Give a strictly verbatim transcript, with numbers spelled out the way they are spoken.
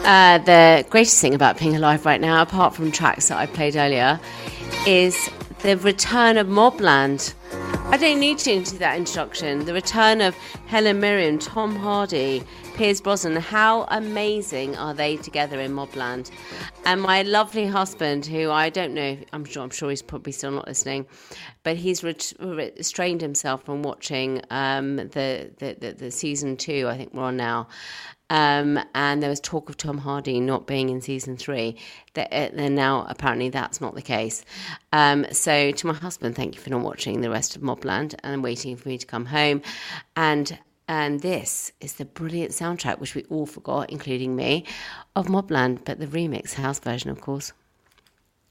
Uh, the greatest thing about being alive right now, apart from tracks that I played earlier, is the return of Mobland. I don't need to do that introduction. The return of Helen Mirren, Tom Hardy, Pierce Brosnan. How amazing are they together in Mobland? And my lovely husband, who I don't know, I'm sure I'm sure he's probably still not listening, but he's restrained himself from watching um, the, the, the, the season two, I think we're on now. Um, and there was talk of Tom Hardy not being in season three. That, and now apparently that's not the case. Um, so to my husband, thank you for not watching the rest of Mobland and waiting for me to come home. And and this is the brilliant soundtrack, which we all forgot, including me, of Mobland, but the remix house version, of course.